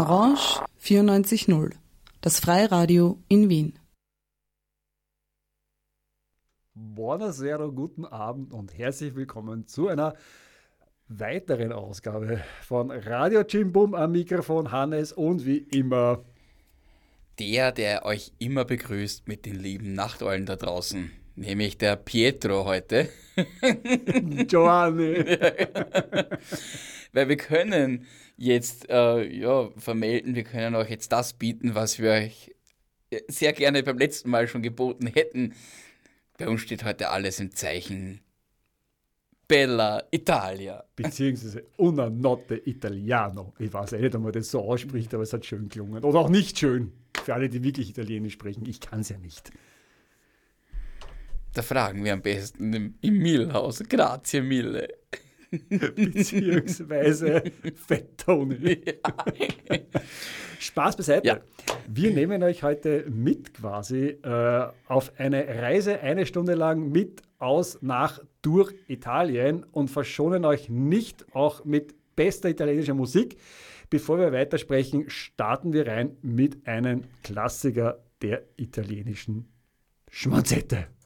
Orange 94.0, das Freiradio in Wien. Buonasera, guten Abend und herzlich willkommen zu einer weiteren Ausgabe von Radio Jim Bum, am Mikrofon Hannes und wie immer der euch immer begrüßt mit den lieben Nachteulen da draußen, nämlich der Pietro heute. Giovanni. Weil wir können jetzt vermelden, wir können euch jetzt das bieten, was wir euch sehr gerne beim letzten Mal schon geboten hätten. Bei uns steht heute alles im Zeichen Bella Italia. Beziehungsweise Una Notte Italiano. Ich weiß nicht, ob man das so ausspricht, aber es hat schön gelungen. Oder auch nicht schön. Für alle, die wirklich Italienisch sprechen. Ich kann es ja nicht. Da fragen wir am besten im Millhaus. Grazie mille. Beziehungsweise Fettone. Ja. Spaß beiseite. Ja. Wir nehmen euch heute mit quasi auf eine Reise 1 Stunde lang mit, aus, nach, durch Italien und verschonen euch nicht auch mit bester italienischer Musik. Bevor wir weitersprechen, starten wir rein mit einem Klassiker der italienischen Schmonzette.